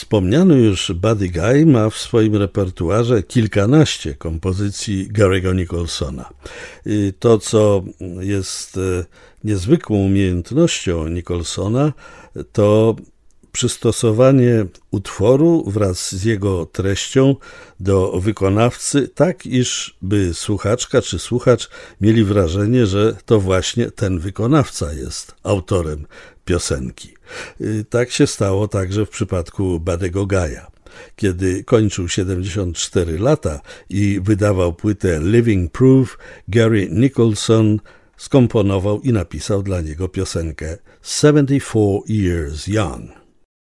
Wspomniany już Buddy Guy ma w swoim repertuarze kilkanaście kompozycji Gary'ego Nicholsona. To, co jest niezwykłą umiejętnością Nicholsona, to przystosowanie utworu wraz z jego treścią do wykonawcy, tak iż by słuchaczka czy słuchacz mieli wrażenie, że to właśnie ten wykonawca jest autorem piosenki. Tak się stało także w przypadku Buddy'ego Guy'a. Kiedy kończył 74 lata i wydawał płytę Living Proof, Gary Nicholson skomponował i napisał dla niego piosenkę 74 Years Young.